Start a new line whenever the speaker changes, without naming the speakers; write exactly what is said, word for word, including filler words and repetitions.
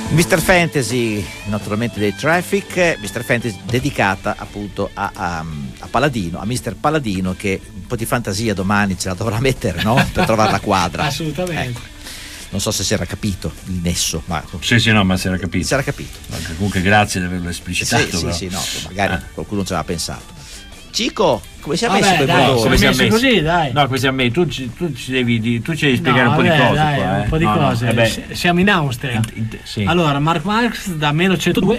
mister Fantasy, naturalmente dei Traffic, mister Fantasy dedicata appunto a, a, a Paladino, a mister Paladino, che un po' di fantasia domani ce la dovrà mettere, no? Per trovare la quadra.
Assolutamente.
Ecco. Non so se si era capito il nesso, ma
sì sì no ma si era capito.
Si era capito.
Comunque grazie di averlo esplicitato.
Sì,
però.
sì, sì, no, magari
eh.
qualcuno ci aveva pensato. Cico, come si è
Vabbè,
messo per
dai,
Brodore?
come si è messo così, dai.
No, così a me, tu ci, tu ci devi tu ci devi spiegare
No,
un po'
vabbè,
di cose
dai,
qua, eh.
un po' di
no,
cose.
No,
S- siamo in Austria.
In, in, sì.
Allora, Mark Marx da meno centodue